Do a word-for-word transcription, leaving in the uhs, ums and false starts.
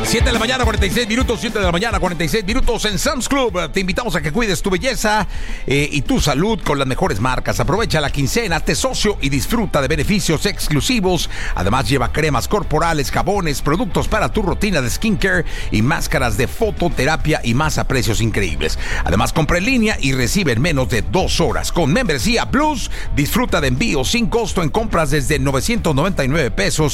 siete de la mañana, cuarenta y seis minutos, siete de la mañana, cuarenta y seis minutos en Sam's Club. Te invitamos a que cuides tu belleza eh, y tu salud con las mejores marcas. Aprovecha la quincena, hazte socio y disfruta de beneficios exclusivos. Además, lleva cremas corporales, jabones, productos para tu rutina de skincare y máscaras de fototerapia y más a precios increíbles. Además, compra en línea y recibe en menos de dos horas. Con membresía Plus, disfruta de envíos sin costo en compras desde novecientos noventa y nueve pesos